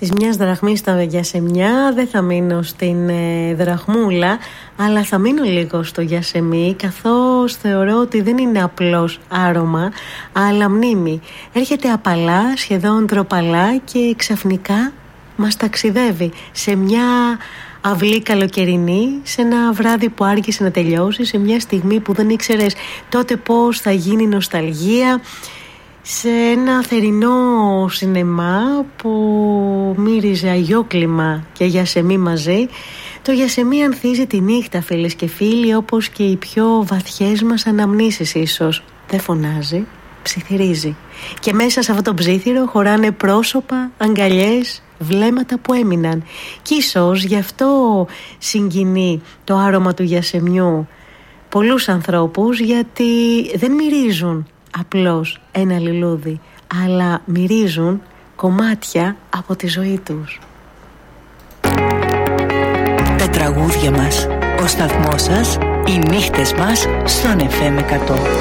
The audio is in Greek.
της μιας δραχμής στα γιασεμιά. Δεν θα μείνω στην δραχμούλα, αλλά θα μείνω λίγο στο γιασεμί, καθώς θεωρώ ότι δεν είναι απλώς άρωμα, αλλά μνήμη. Έρχεται απαλά, σχεδόν τροπαλά, και ξαφνικά μας ταξιδεύει σε μια αυλή καλοκαιρινή, σε ένα βράδυ που άργησε να τελειώσει, σε μια στιγμή που δεν ήξερες τότε πώς θα γίνει νοσταλγία, σε ένα θερινό σινεμά που μύριζε αγιόκλιμα και γιασεμί μαζί. Το γιασεμί ανθίζει τη νύχτα, φίλες και φίλοι, όπως και οι πιο βαθιές μας αναμνήσεις ίσως. Δεν φωνάζει, ψιθυρίζει. Και μέσα σε αυτό το ψίθυρο χωράνε πρόσωπα, αγκαλιές, βλέμματα που έμειναν. Κι ίσως γι' αυτό συγκινεί το άρωμα του γιασεμιού πολλούς ανθρώπους, γιατί δεν μυρίζουν απλώς ένα λουλούδι, αλλά μυρίζουν κομμάτια από τη ζωή τους. Τα τραγούδια μας, ο σταθμός σας, οι νύχτες μας στον FM 100.